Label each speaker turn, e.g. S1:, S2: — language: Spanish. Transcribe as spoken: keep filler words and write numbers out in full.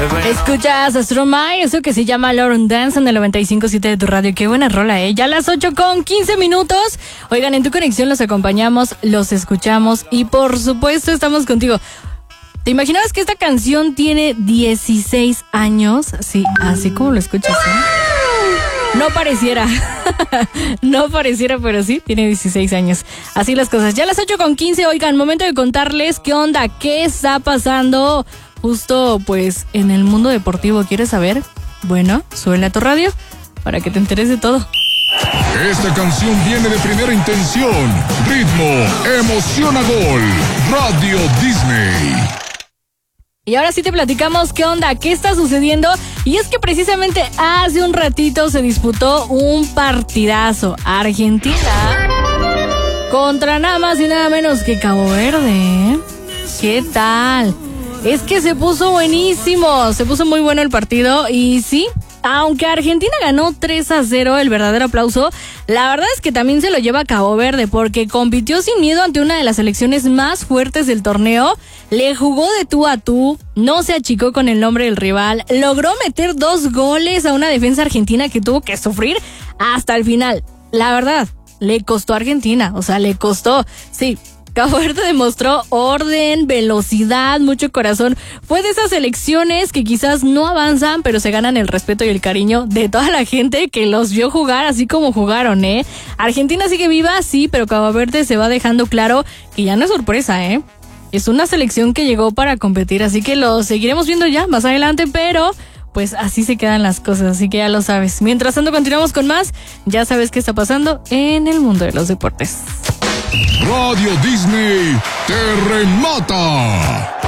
S1: Escuchas a Stromae, eso que se llama Lauren Dance en el noventa y cinco punto siete de tu radio. Qué buena rola, ¿eh? Ya a las ocho con quince minutos. Oigan, en Tu Conexión los acompañamos, los escuchamos y por supuesto estamos contigo. ¿Te imaginabas que esta canción tiene dieciséis años? Sí, así como lo escuchas, ¿eh? No pareciera, no pareciera, pero sí, tiene dieciséis años. Así las cosas. Ya a las ocho con quince, oigan, momento de contarles qué onda, qué está pasando justo pues en el mundo deportivo. ¿Quieres saber? Bueno, súbele a tu radio para que te enteres de todo.
S2: Esta canción viene de primera intención. Ritmo, emoción a gol. Radio Disney.
S1: Y ahora sí te platicamos qué onda, qué está sucediendo. Y es que precisamente hace un ratito se disputó un partidazo. Argentina contra nada más y nada menos que Cabo Verde. ¿Qué tal? Es que se puso buenísimo, se puso muy bueno el partido y sí, aunque Argentina ganó tres a cero, el verdadero aplauso, la verdad es que también se lo lleva Cabo Verde porque compitió sin miedo ante una de las selecciones más fuertes del torneo, le jugó de tú a tú, no se achicó con el nombre del rival, logró meter dos goles a una defensa argentina que tuvo que sufrir hasta el final. La verdad, le costó a Argentina, o sea, le costó, sí. Cabo Verde demostró orden, velocidad, mucho corazón. Fue de esas selecciones que quizás no avanzan, pero se ganan el respeto y el cariño de toda la gente que los vio jugar así como jugaron, ¿eh? Argentina sigue viva, sí, pero Cabo Verde se va dejando claro que ya no es sorpresa, ¿eh? Es una selección que llegó para competir, así que lo seguiremos viendo ya más adelante, pero pues así se quedan las cosas, así que ya lo sabes. Mientras tanto, continuamos con más. Ya sabes qué está pasando en el mundo de los deportes.
S2: Radio Disney te remata.